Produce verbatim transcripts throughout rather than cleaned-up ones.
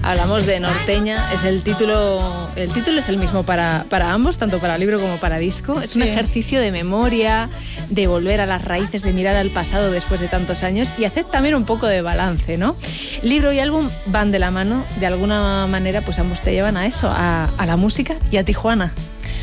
Hablamos de Norteña, es el título, el título es el mismo para, para ambos, tanto para libro como para disco. Es un sí. ejercicio de memoria, de volver a las raíces, de mirar al pasado después de tantos años y hacer también un poco de balance, ¿no? Libro y álbum van de la mano, de alguna manera, pues ambos te llevan a eso, a, a la música y a Tijuana.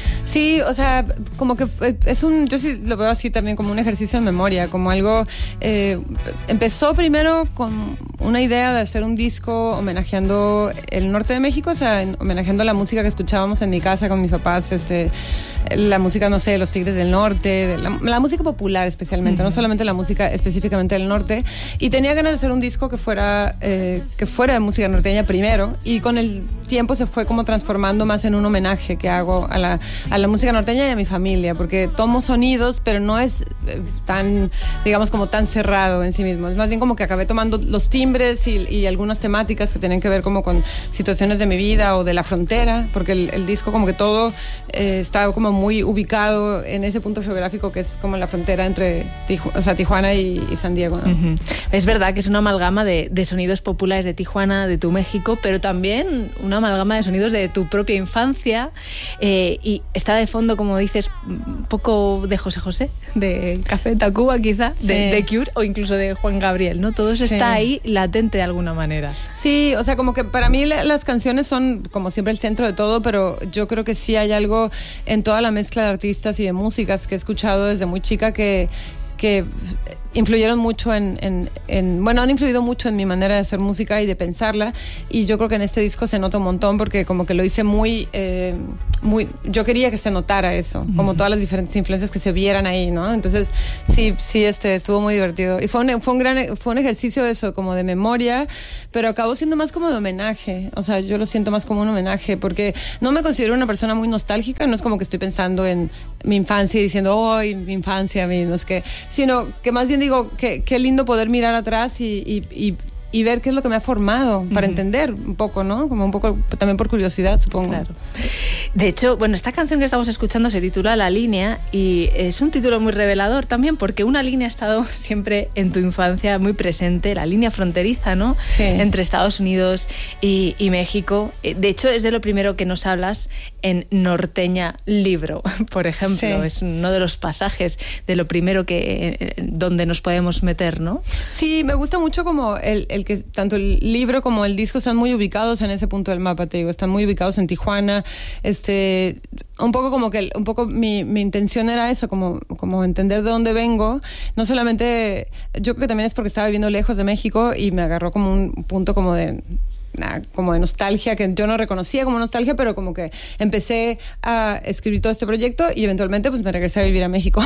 Sí, o sea, como que es un, yo sí lo veo así también como un ejercicio de memoria, como algo, eh, empezó primero con una idea de hacer un disco homenajeando el norte de México, o sea, homenajeando la música que escuchábamos en mi casa con mis papás, este, la música, no sé, de los Tigres del Norte, de la, la música popular especialmente, uh-huh. no solamente la música específicamente del norte, y tenía ganas de hacer un disco que fuera, eh, que fuera de música norteña primero, y con el tiempo se fue como transformando más en un homenaje que hago a la, a la música norteña y a mi familia, porque tomo sonidos, pero no es eh, tan, digamos, como tan cerrado en sí mismo. Es más bien como que acabé tomando los timbres y, y algunas temáticas que tienen que ver como con situaciones de mi vida o de la frontera, porque el, el disco como que todo eh, está como muy ubicado en ese punto geográfico que es como la frontera entre Tiju- o sea, Tijuana y, y San Diego, ¿no? Uh-huh. Es verdad que es una amalgama de, de sonidos populares de Tijuana, de tu México, pero también una amalgama de sonidos de tu propia infancia, eh, y está de fondo, como dices, un poco de José José, de Café Tacuba quizá, sí. de, de Cure o incluso de Juan Gabriel, ¿no? Todo eso sí. está ahí latente de alguna manera. Sí, o sea, como que para mí la, las canciones son como siempre el centro de todo, pero yo creo que sí hay algo en toda la mezcla de artistas y de músicas que he escuchado desde muy chica que que influyeron mucho en, en, en, bueno, han influido mucho en mi manera de hacer música y de pensarla, y yo creo que en este disco se nota un montón porque como que lo hice muy, eh, muy, yo quería que se notara eso, como todas las diferentes influencias que se vieran ahí, ¿no? Entonces sí, sí, este, estuvo muy divertido y fue un, fue un gran, fue un ejercicio de eso, como de memoria, pero acabó siendo más como de homenaje, o sea, yo lo siento más como un homenaje porque no me considero una persona muy nostálgica, no es como que estoy pensando en mi infancia y diciendo, oh, mi infancia, mi, no sé qué, sino que más bien digo, qué, qué lindo poder mirar atrás y, y, y, y ver qué es lo que me ha formado para uh-huh. entender un poco, ¿no? Como un poco también por curiosidad, supongo. Claro. De hecho, bueno, esta canción que estamos escuchando se titula La Línea y es un título muy revelador también porque una línea ha estado siempre en tu infancia muy presente, la línea fronteriza, ¿no? Sí. Entre Estados Unidos y, y México. De hecho, es de lo primero que nos hablas en Norteña Libro, por ejemplo. Sí. Es uno de los pasajes de lo primero que donde nos podemos meter, ¿no? Sí, me gusta mucho como el, el que tanto el libro como el disco están muy ubicados en ese punto del mapa, te digo, están muy ubicados en Tijuana, este, un poco como que, un poco mi, mi intención era eso, como, como entender de dónde vengo, no solamente, yo creo que también es porque estaba viviendo lejos de México y me agarró como un punto como de... Nah, como de nostalgia, que yo no reconocía como nostalgia, pero como que empecé a escribir todo este proyecto y eventualmente pues me regresé a vivir a México.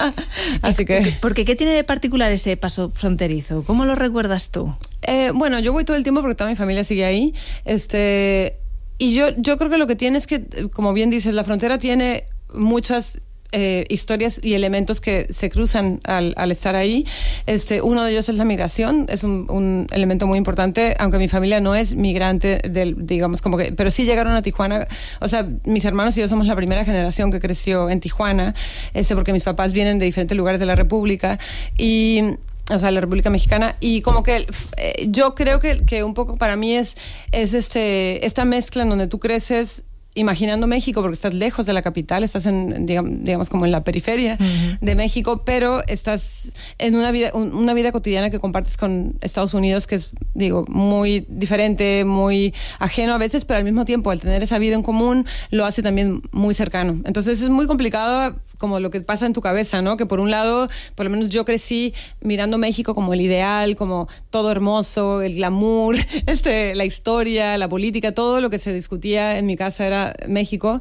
Así que... Porque ¿qué tiene de particular ese paso fronterizo? ¿Cómo lo recuerdas tú? Eh, bueno, yo voy todo el tiempo porque toda mi familia sigue ahí. Este, y yo, yo creo que lo que tiene es que, como bien dices, la frontera tiene muchas... Eh, historias y elementos que se cruzan al, al estar ahí. Este, uno de ellos es la migración, es un, un elemento muy importante, aunque mi familia no es migrante, del, digamos, como que, pero sí llegaron a Tijuana. O sea, mis hermanos y yo somos la primera generación que creció en Tijuana, este, porque mis papás vienen de diferentes lugares de la República y... o sea, la República Mexicana, y como que eh, yo creo que, que un poco para mí es, es este, esta mezcla en donde tú creces imaginando México, porque estás lejos de la capital, estás en, digamos, digamos como en la periferia uh-huh. de México, pero estás en una vida, un, una vida cotidiana que compartes con Estados Unidos, que es, digo, muy diferente, muy ajeno a veces, pero al mismo tiempo, al tener esa vida en común, lo hace también muy cercano. Entonces es muy complicado como lo que pasa en tu cabeza, ¿no? Que por un lado, por lo menos yo crecí mirando México como el ideal, como todo hermoso, el glamour, este, la historia, la política, todo lo que se discutía en mi casa era México.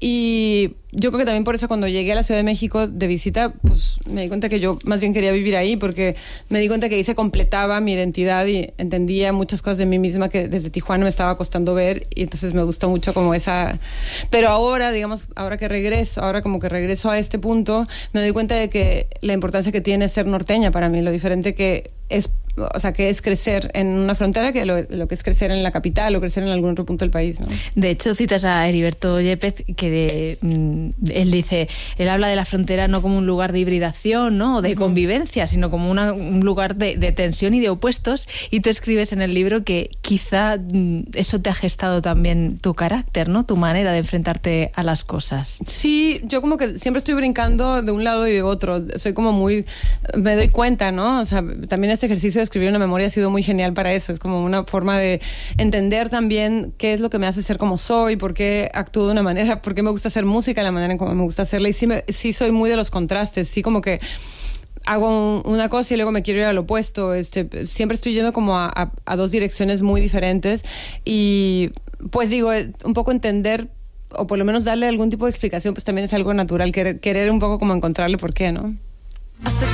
Y yo creo que también por eso cuando llegué a la Ciudad de México de visita, pues me di cuenta que yo más bien quería vivir ahí, porque me di cuenta que ahí se completaba mi identidad y entendía muchas cosas de mí misma que desde Tijuana me estaba costando ver, y entonces me gustó mucho como esa... Pero ahora, digamos, ahora que regreso, ahora como que regreso a este punto, me doy cuenta de que la importancia que tiene ser norteña para mí, lo diferente que es o sea, qué es crecer en una frontera que lo, lo que es crecer en la capital o crecer en algún otro punto del país, ¿no? De hecho, citas a Heriberto Yepez, que de, mm, él dice, él habla de la frontera no como un lugar de hibridación, ¿no? O de uh-huh. convivencia, sino como una, un lugar de, de tensión y de opuestos. Y tú escribes en el libro que quizá mm, eso te ha gestado también tu carácter, ¿no? Tu manera de enfrentarte a las cosas. Sí, yo como que siempre estoy brincando de un lado y de otro. Soy como muy... me doy cuenta, ¿no? O sea, también este ejercicio de escribir una memoria ha sido muy genial para eso. Es como una forma de entender también qué es lo que me hace ser como soy, por qué actúo de una manera, por qué me gusta hacer música, la manera en cómo me gusta hacerla. Y sí, me, sí soy muy de los contrastes. Sí, como que hago un, una cosa y luego me quiero ir al opuesto. Este, siempre estoy yendo como a, a, a dos direcciones muy diferentes. Y pues digo, un poco entender, o por lo menos darle algún tipo de explicación, pues también es algo natural. Querer, querer un poco como encontrarle por qué, ¿no?